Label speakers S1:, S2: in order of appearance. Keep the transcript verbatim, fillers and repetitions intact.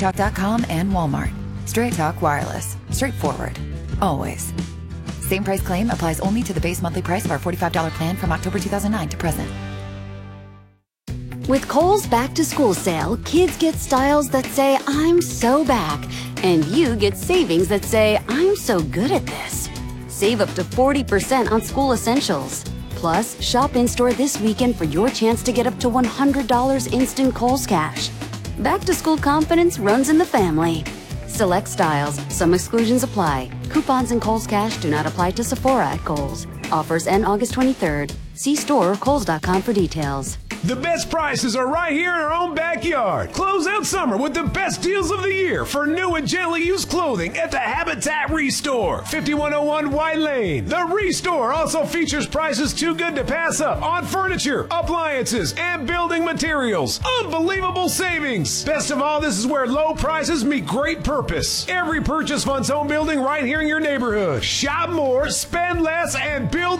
S1: talk dot com and Walmart. Straight Talk Wireless. Straightforward. Always. Same price claim applies only to the base monthly price of our forty-five dollars plan from October two thousand nine to present.
S2: With Kohl's Back to School sale, kids get styles that say, I'm so back. And you get savings that say, I'm so good at this. Save up to forty percent on school essentials. Plus, shop in-store this weekend for your chance to get up to one hundred dollars instant Kohl's cash. Back to school confidence runs in the family. Select styles. Some exclusions apply. Coupons and Kohl's cash do not apply to Sephora at Kohl's. Offers end August twenty-third. See store or kohls dot com for details.
S3: The best prices are right here in our own backyard. Close out summer with the best deals of the year for new and gently used clothing at the Habitat Restore, fifty-one oh one White Lane. The Restore also features prices too good to pass up on furniture, appliances, and building materials. Unbelievable savings. Best of all, this is where low prices meet great purpose. Every purchase funds home building right here in your neighborhood. Shop more, spend less, and build